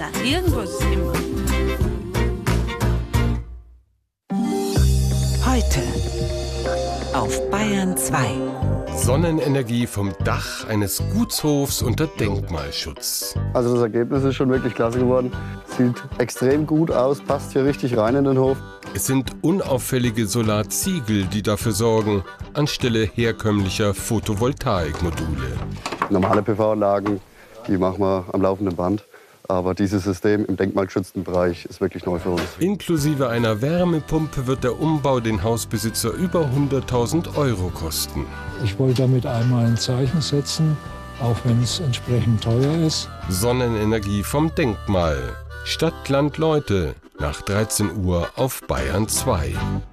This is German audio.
Na, irgendwo ist es immer. Heute auf Bayern 2. Sonnenenergie vom Dach eines Gutshofs unter Denkmalschutz. Also das Ergebnis ist schon wirklich klasse geworden. Sieht extrem gut aus, passt hier richtig rein in den Hof. Es sind unauffällige Solarziegel, die dafür sorgen, anstelle herkömmlicher Photovoltaikmodule. Normale PV-Anlagen, die machen wir am laufenden Band. Aber dieses System im denkmalgeschützten Bereich ist wirklich neu für uns. Inklusive einer Wärmepumpe wird der Umbau den Hausbesitzer über 100.000 € kosten. Ich wollte damit einmal ein Zeichen setzen, auch wenn es entsprechend teuer ist. Sonnenenergie vom Denkmal. Stadt, Land, Leute. Nach 13 Uhr auf Bayern 2.